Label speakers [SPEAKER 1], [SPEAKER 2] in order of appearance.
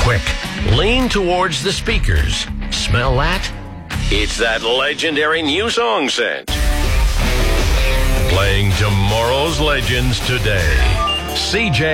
[SPEAKER 1] quick. Lean towards the speakers. Smell that? It's that legendary new song scent. Playing tomorrow's legends today. CJ